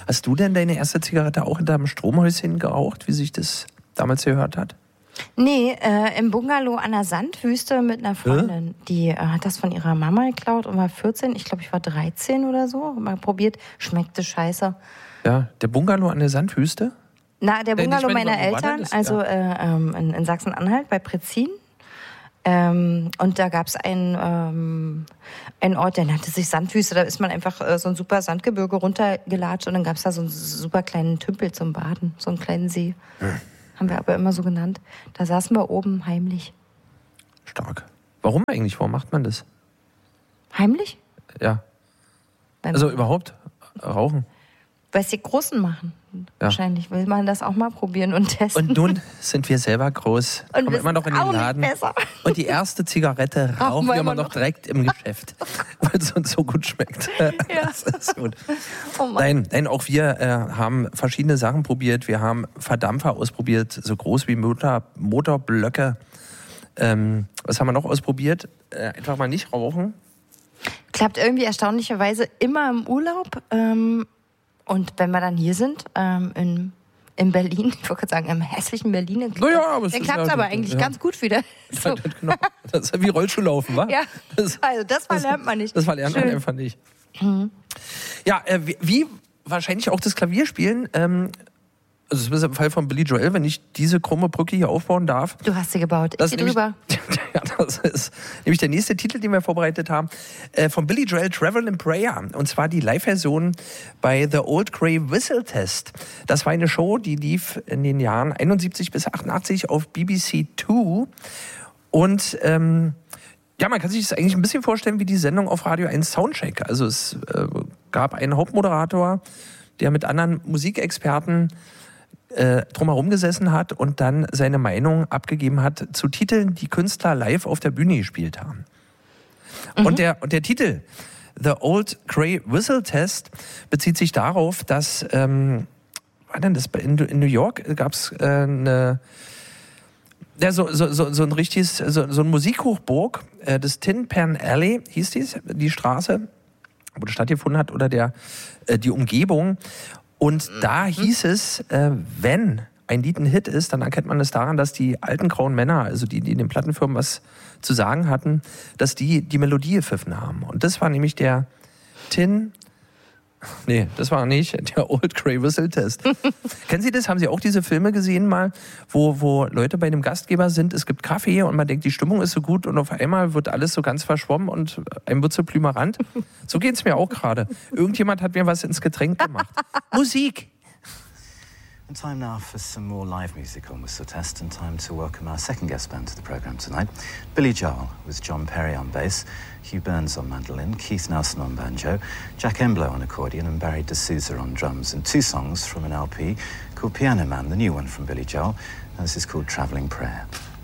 Hast du denn deine erste Zigarette auch in deinem Stromhäuschen geraucht, wie sich das damals gehört hat? Nee, im Bungalow an der Sandwüste mit einer Freundin. Die hat das von ihrer Mama geklaut und war 14. Ich glaube, ich war 13 oder so. Mal probiert. Schmeckte scheiße. Ja, der Bungalow an der Sandwüste? Na, der Bungalow meiner Eltern, das? also in Sachsen-Anhalt bei Pretzin. Und da gab es einen Ort, der nannte sich Sandwüste. Da ist man einfach so ein super Sandgebirge runtergelatscht und dann gab es da so einen super kleinen Tümpel zum Baden, so einen kleinen See. Haben wir aber immer so genannt. Da saßen wir oben heimlich. Stark. Warum eigentlich? Warum macht man das? Heimlich? Ja. Also überhaupt rauchen? Weil es die Großen machen. Ja. Wahrscheinlich will man das auch mal probieren und testen. Und nun sind wir selber groß, und kommen immer noch in den Laden. Besser. Und die erste Zigarette rauchen wir immer noch direkt im Geschäft, weil es uns so gut schmeckt. Ja. Das ist gut. Oh Nein, auch wir haben verschiedene Sachen probiert. Wir haben Verdampfer ausprobiert, so groß wie Motorblöcke. Was haben wir noch ausprobiert? Einfach mal nicht rauchen. Klappt irgendwie erstaunlicherweise immer im Urlaub. Und wenn wir dann hier sind, in Berlin, ich wollte gerade sagen, im hässlichen Berlin, dann klappt es aber eigentlich ganz gut wieder. So. Genau. Das ist wie Rollschuhlaufen, wa? Ja, also das verlernt man nicht. Das verlernt man einfach nicht. Mhm. Ja, wie wahrscheinlich auch das Klavierspielen, also das ist im Fall von Billy Joel, wenn ich diese krumme Brücke hier aufbauen darf. Du hast sie gebaut, ich gehe drüber. Ja, das ist nämlich der nächste Titel, den wir vorbereitet haben, von Billy Joel, Travel in Prayer. Und zwar die Live-Version bei The Old Grey Whistle Test. Das war eine Show, die lief in den Jahren 71 bis 88 auf BBC 2. Und ja, man kann sich das eigentlich ein bisschen vorstellen wie die Sendung auf Radio 1 Soundcheck. Also es gab einen Hauptmoderator, der mit anderen Musikexperten drumherum gesessen hat und dann seine Meinung abgegeben hat zu Titeln, die Künstler live auf der Bühne gespielt haben. Mhm. Und der Titel The Old Grey Whistle Test bezieht sich darauf, dass war denn das in New York gab es so ein richtiges so ein Musikhochburg, das Tin Pan Alley hieß die Straße, wo das stattgefunden hat, oder die Umgebung. Und da hieß es, wenn ein Lied ein Hit ist, dann erkennt man es daran, dass die alten grauen Männer, also die in den Plattenfirmen was zu sagen hatten, dass die Melodie gepfiffen haben. Und das war nämlich der Old Grey Whistle Test. Kennen Sie das? Haben Sie auch diese Filme gesehen mal, wo Leute bei einem Gastgeber sind, es gibt Kaffee und man denkt, die Stimmung ist so gut und auf einmal wird alles so ganz verschwommen und einem wird so plümerant? So geht es mir auch gerade. Irgendjemand hat mir was ins Getränk gemacht. Musik! And time now for some more live music on Whistle Test, and time to welcome our second guest band to the programme tonight. Billy Joel with John Perry on bass, Hugh Burns on mandolin, Keith Nelson on banjo, Jack Emblow on accordion and Barry D'Souza on drums, and two songs from an LP called Piano Man, the new one from Billy Joel, and this is called Travelling Prayer.